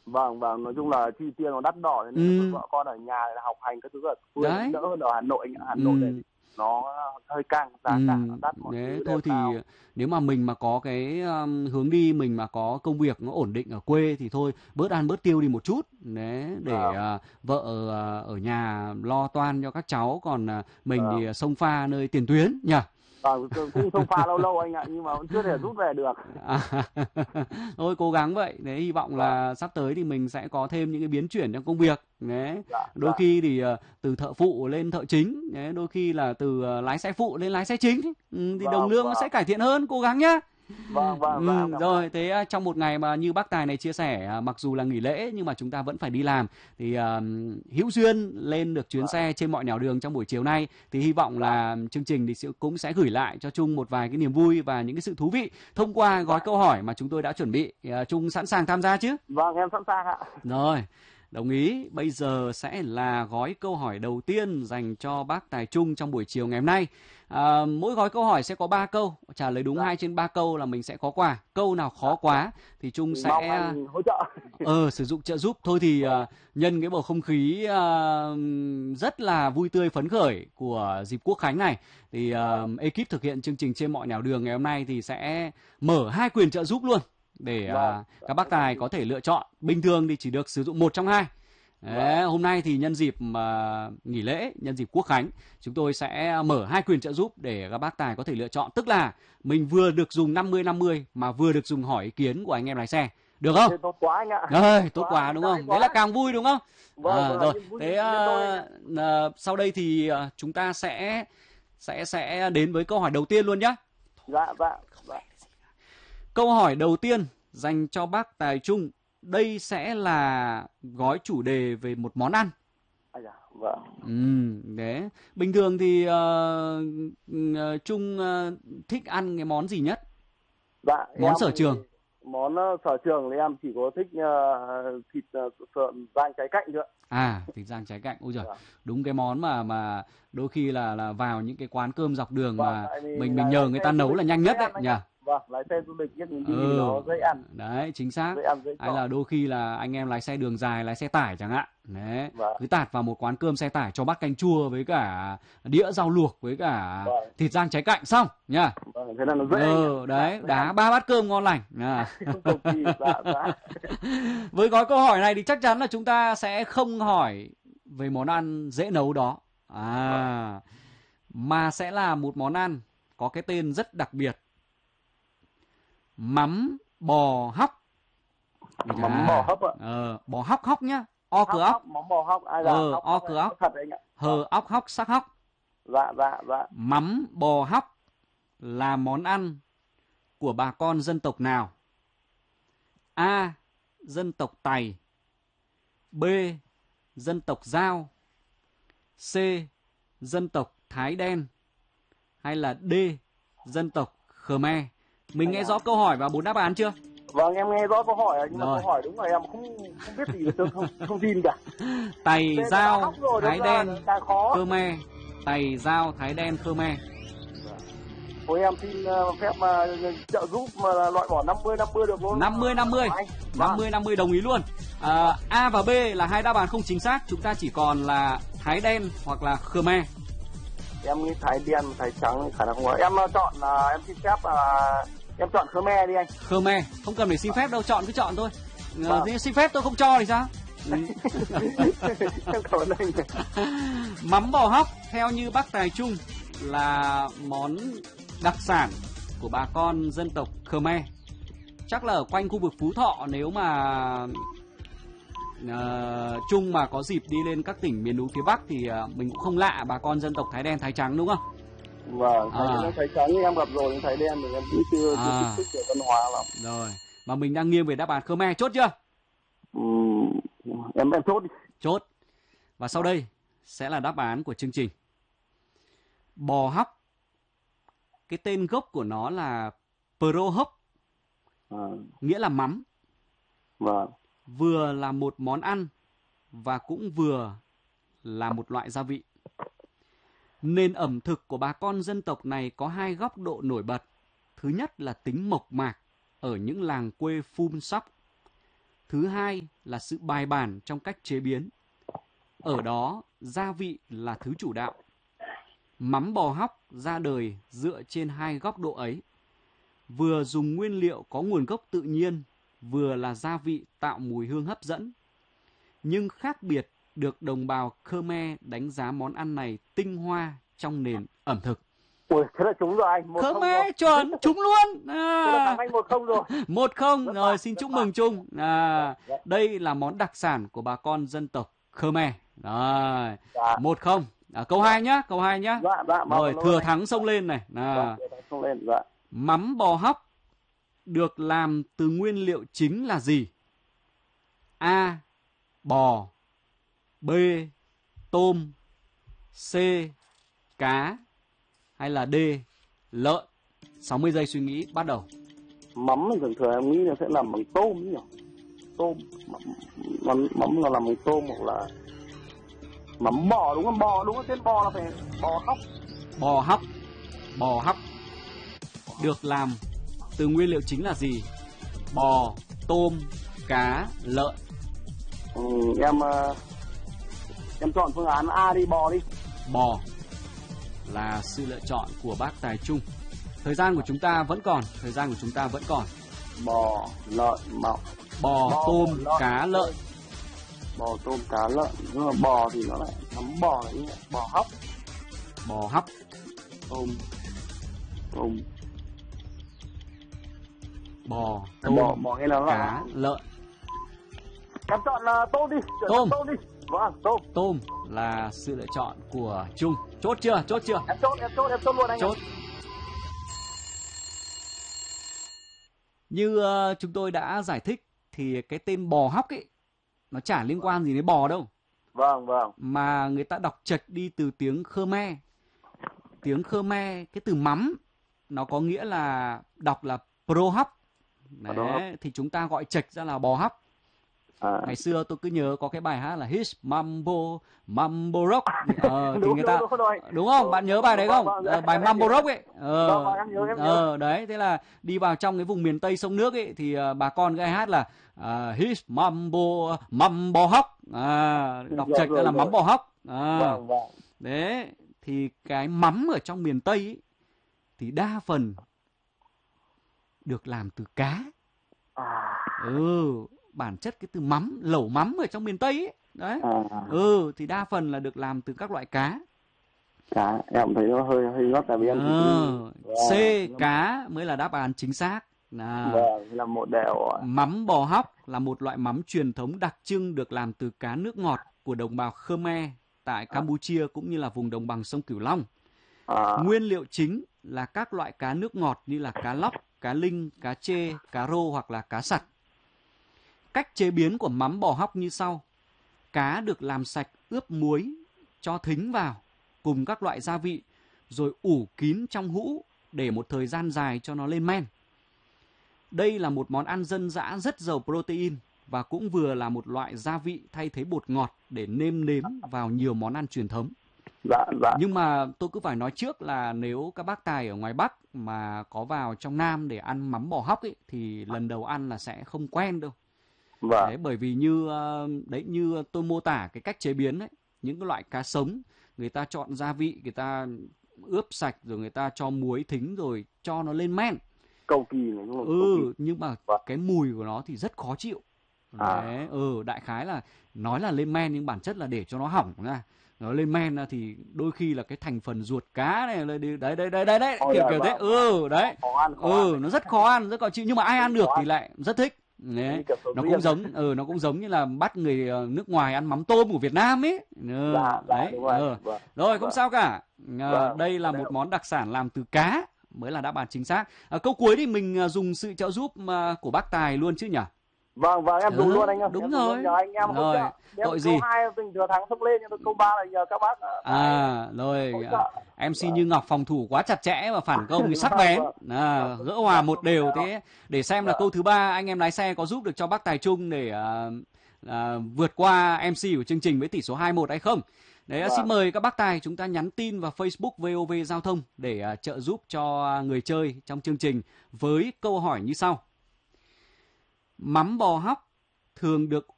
Vâng, nói chung là chi tiêu nó đắt đỏ nên vợ con ở nhà là học hành các thứ là phương đỡ hơn ở Hà Nội anh ạ. Hà Nội này nó hơi căng, giá cả nó đắt mọi thứ. Thôi thì nếu mà mình mà có cái hướng đi, mình mà có công việc nó ổn định ở quê thì thôi bớt ăn bớt tiêu đi một chút để vợ ở nhà lo toan cho các cháu, còn mình thì xông pha nơi tiền tuyến nhỉ. Cũng xông pha lâu anh ạ, nhưng mà vẫn chưa thể rút về được. Thôi cố gắng vậy. Đấy, hy vọng là sắp tới thì mình sẽ có thêm những cái biến chuyển trong công việc. Đấy. Đôi khi thì từ thợ phụ lên thợ chính, đấy, đôi khi là từ lái xe phụ lên lái xe chính, thì đồng lương nó sẽ cải thiện hơn, cố gắng nhá. Rồi, thế trong một ngày mà như bác Tài này chia sẻ, mặc dù là nghỉ lễ nhưng mà chúng ta vẫn phải đi làm, thì hữu duyên lên được chuyến xe trên mọi nẻo đường trong buổi chiều nay, thì hy vọng là chương trình thì cũng sẽ gửi lại cho Trung một vài cái niềm vui và những cái sự thú vị thông qua gói câu hỏi mà chúng tôi đã chuẩn bị. Trung sẵn sàng tham gia chứ? Vâng, em sẵn sàng ạ. Rồi, đồng ý. Bây giờ sẽ là gói câu hỏi đầu tiên dành cho bác Tài Trung trong buổi chiều ngày hôm nay. Mỗi gói câu hỏi sẽ có 3 câu, trả lời đúng 2 trên 3 câu là mình sẽ có quà. Câu nào khó quá thì Trung sẽ hỗ trợ. Sử dụng trợ giúp. Thôi thì nhân cái bầu không khí rất là vui tươi phấn khởi của dịp Quốc Khánh này, thì ekip thực hiện chương trình trên mọi nẻo đường ngày hôm nay thì sẽ mở 2 quyền trợ giúp luôn để các bác tài có thể lựa chọn. Bình thường thì chỉ được sử dụng 1 trong 2. Đấy, hôm nay thì nhân dịp nghỉ lễ, nhân dịp Quốc Khánh, chúng tôi sẽ mở 2 quyền trợ giúp để các bác tài có thể lựa chọn. Tức là mình vừa được dùng 50-50 mà vừa được dùng hỏi ý kiến của anh em lái xe. Được không? Tốt quá anh ạ. Tốt quá đúng không? Đấy là càng vui đúng không? Rồi, thế sau đây thì chúng ta sẽ đến với câu hỏi đầu tiên luôn nhé. Dạ. Câu hỏi đầu tiên dành cho bác Tài Trung. Đây sẽ là gói chủ đề về một món ăn. Đấy. Bình thường thì Trung thích ăn cái món gì nhất? Dạ, món sở trường. Món sở trường thì em chỉ có thích thịt rang trái cạnh thôi. Thịt rang trái cạnh. Ôi giời, đúng cái món mà đôi khi là vào những cái quán cơm dọc đường mà mình nhờ người ta nấu là nhanh nhất đấy nhỉ. Vâng, lái xe du lịch nhất mình đi nó dễ ăn. Đấy, chính xác. Dễ ăn, dễ hay là đôi khi là anh em lái xe đường dài, lái xe tải chẳng hạn. Đấy, cứ tạt vào một quán cơm xe tải cho bát canh chua với cả đĩa rau luộc với cả thịt rang trái cạnh xong nhá. Thế là nó dễ. Đấy, đá 3 bát cơm ngon lành. Với gói câu hỏi này thì chắc chắn là chúng ta sẽ không hỏi về món ăn dễ nấu đó. Mà sẽ là một món ăn có cái tên rất đặc biệt. Mắm bò hóc. Mắm bò hóc ạ? Bò hóc nhá. O cửa óc. Mắm bò hóc. O cửa óc. Hờ óc hóc sắc hóc. Dạ. Mắm bò hóc là món ăn của bà con dân tộc nào? A. Dân tộc Tày. B. Dân tộc Dao. C. Dân tộc Thái Đen. Hay là D. Dân tộc Khmer. Mình nghe rõ câu hỏi và 4 đáp án chưa? Vâng, em nghe rõ câu hỏi, nhưng mà câu hỏi đúng là em không biết gì về thông tin cả. Tày, Dao, Thái Đen, Khmer. Tày, Dao, Thái Đen, Khmer. Thôi em xin phép trợ giúp mà loại bỏ 50-50 được luôn. 50-50 đồng ý luôn. A và B là 2 đáp án không chính xác. Chúng ta chỉ còn là Thái Đen hoặc là Khmer. Em nghĩ Thái Đen, Thái Trắng khả năng không có. Em chọn em xin phép em chọn Khmer đi anh. Khmer, không cần phải xin phép đâu, chọn cứ chọn thôi. Xin phép tôi không cho thì sao? Em cảm ơn anh. Mắm bò hóc theo như bác Tài Trung là món đặc sản của bà con dân tộc Khmer. Chắc là ở quanh khu vực Phú Thọ, nếu mà Trung mà có dịp đi lên các tỉnh miền núi phía Bắc thì mình cũng không lạ bà con dân tộc Thái Đen, Thái Trắng đúng không? Vâng, Thái Trắng em gặp rồi, nhưng Thái Đen thì em chưa thích về văn hóa lắm. Rồi, mà mình đang nghiêng về đáp án Khmer, chốt chưa? Em chốt đi. Chốt. Và sau đây sẽ là đáp án của chương trình. Bò hóc, cái tên gốc của nó là Pro hốc, nghĩa là mắm. Vâng. Vừa là một món ăn và cũng vừa là một loại gia vị. Nền ẩm thực của bà con dân tộc này có 2 góc độ nổi bật. Thứ nhất là tính mộc mạc ở những làng quê phum sóc. Thứ hai là sự bài bản trong cách chế biến. Ở đó, gia vị là thứ chủ đạo. Mắm bò hóc ra đời dựa trên hai góc độ ấy. Vừa dùng nguyên liệu có nguồn gốc tự nhiên, vừa là gia vị tạo mùi hương hấp dẫn. Nhưng khác biệt được đồng bào Khmer đánh giá món ăn này tinh hoa trong nền ẩm thực. Ui, thế là trúng rồi anh. Khmer chuẩn, trúng luôn. Thế là thằng anh 1-0 rồi. 1-0, rồi xin chúc mừng Trung. Đây là món đặc sản của bà con dân tộc Khmer. Rồi, 1-0. Câu 2 nhá, câu 2 nhá. Rồi, thừa thắng xông lên này. Mắm bò hóc được làm từ nguyên liệu chính là gì? A. Bò. B. Tôm. C. Cá. Hay là D. Lợn. 60 giây suy nghĩ, bắt đầu. Mắm thì thường thường em nghĩ là sẽ làm bằng tôm nhỉ? Tôm. Mắm là làm bằng tôm hoặc là mắm bò, đúng không? Bò, đúng không? Tên bò là phải bò hóc. Bò hóc. Bò hóc được làm từ nguyên liệu chính là gì? Bò, tôm, cá, lợn. Em chọn phương án A đi, bò đi. Bò là sự lựa chọn của bác Tài Trung. Thời gian của chúng ta vẫn còn. Bò, lợn, bò, tôm, lợn, cá, lợn. Bò, tôm, cá, lợn. Nhưng mà bò thì nó lại mắm bò là như vậy. Bò hóc. Bò hóc. Tôm. Bò, tôm, bò nghe nó cá, là... lợn. Em chọn là tôm đi. Tôm đi. Vâng, tôm. Tôm là sự lựa chọn của Trung. Chốt chưa? Em chốt luôn anh. Chốt. Như chúng tôi đã giải thích thì cái tên bò hóc ấy nó chả liên quan gì đến bò đâu. Vâng. Mà người ta đọc chệch đi từ tiếng Khmer. Tiếng Khmer, cái từ mắm nó có nghĩa là đọc là pro hóc. Đấy, thì chúng ta gọi chệch ra là bò hóc. Ngày xưa tôi cứ nhớ có cái bài hát là His Mambo Rock. Thì người ta đúng không? Bạn nhớ bài đấy không? Bài Mambo Rock ấy. Đấy, thế là đi vào trong cái vùng miền Tây sông nước ấy thì bà con cái hát là His Mambo Rock. Đọc chệch ra là mắm bò hóc. Đấy, thì cái mắm ở trong miền Tây ấy, thì đa phần được làm từ cá. Bản chất cái từ mắm, lẩu mắm ở trong miền Tây ấy. Đấy. Thì đa phần là được làm từ các loại cá. Em thấy nó hơi ngất tại vì em C. Cá mới là đáp án chính xác. Là một đều. Mắm bò hóc là một loại mắm truyền thống đặc trưng được làm từ cá nước ngọt của đồng bào Khmer tại Campuchia cũng như là vùng đồng bằng sông Cửu Long. Nguyên liệu chính là các loại cá nước ngọt như là cá lóc, cá linh, cá trê, cá rô hoặc là cá sặc. Cách chế biến của mắm bò hóc như sau. Cá được làm sạch, ướp muối, cho thính vào cùng các loại gia vị, rồi ủ kín trong hũ để một thời gian dài cho nó lên men. Đây là một món ăn dân dã rất giàu protein và cũng vừa là một loại gia vị thay thế bột ngọt để nêm nếm vào nhiều món ăn truyền thống. Nhưng mà tôi cứ phải nói trước là nếu các bác Tài ở ngoài Bắc mà có vào trong Nam để ăn mắm bò hóc ấy, thì lần đầu ăn là sẽ không quen đâu. Đấy, bởi vì như tôi mô tả cái cách chế biến ấy, những cái loại cá sống người ta chọn gia vị, người ta ướp sạch rồi người ta cho muối thính rồi cho nó lên men. Cầu kỳ này đúng không? Nhưng mà cái mùi của nó thì rất khó chịu. Đấy, đại khái là nói là lên men nhưng bản chất là để cho nó hỏng ra. Nó lên men ra thì đôi khi là cái thành phần ruột cá này đấy kiểu thế. Đấy. Nó rất khó ăn, rất khó chịu nhưng mà ai ăn được thì lại rất thích. Đấy. Nó cũng giống như là bắt người nước ngoài ăn mắm tôm của Việt Nam ấy. Rồi không sao cả. Đây là một món đặc sản làm từ cá mới là đáp án chính xác. Câu cuối thì mình dùng sự trợ giúp của bác Tài luôn chứ nhỉ? Vâng, em dùng luôn anh ơi. Đúng rồi. Rồi. Tội gì? Câu 2 mình thừa thắng sốc lên, nhưng câu 3 là nhờ các bác. Rồi. MC Như Ngọc phòng thủ quá chặt chẽ và phản công thì sắc bén. Gỡ hòa 1-1 thế. Để xem là câu thứ 3 anh em lái xe có giúp được cho bác Tài Trung để vượt qua MC của chương trình với tỷ số 2-1 hay không? Đấy, xin mời các bác Tài chúng ta nhắn tin vào Facebook VOV Giao thông để trợ giúp cho người chơi trong chương trình với câu hỏi như sau. Mắm bò hóc thường được